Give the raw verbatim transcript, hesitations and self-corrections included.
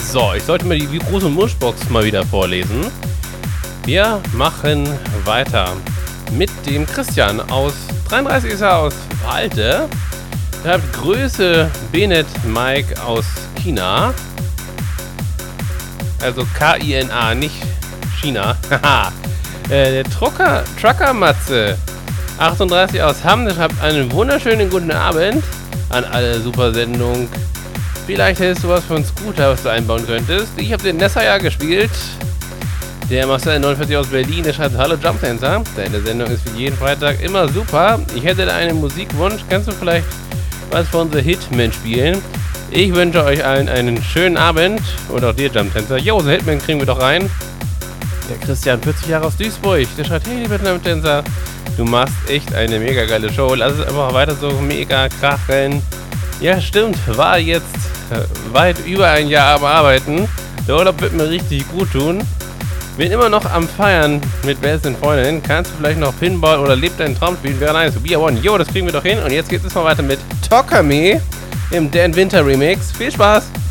So, ich sollte mir die große Wunschbox mal wieder vorlesen. Wir machen weiter mit dem Christian aus dreiunddreißig ist er aus Walte. Er hat Größe Benet Mike aus China. Also K I N A, nicht China. Haha. äh, der Trucker, Trucker Matze achtunddreißig aus Hamm. Habt einen wunderschönen guten Abend an alle Super-Sendung. Vielleicht hättest du was von Scooter, was du einbauen könntest. Ich habe den Nessa ja gespielt. Der Marcel neunundvierzig aus Berlin, der schreibt: Hallo Jump Dancer. Deine Sendung ist wie jeden Freitag immer super. Ich hätte da einen Musikwunsch. Kannst du vielleicht was von The Hitman spielen? Ich wünsche euch allen einen schönen Abend. Und auch dir, Jump Dancer. Jo, The Hitman kriegen wir doch rein. Der Christian, vierzig Jahre aus Duisburg. Der schreibt: Hey, lieber Jump Dancer, du machst echt eine mega geile Show. Lass es einfach weiter so mega krachen. Ja, stimmt. War jetzt weit über ein Jahr am Arbeiten. Der Urlaub wird mir richtig gut tun. Bin immer noch am Feiern mit besten Freundinnen. Kannst du vielleicht noch Pinball oder Lebt deinen Traum spielen? Wäre nice. Be One. Jo, das kriegen wir doch hin. Und jetzt geht es mal weiter mit Tokame im Dan Winter Remix. Viel Spaß!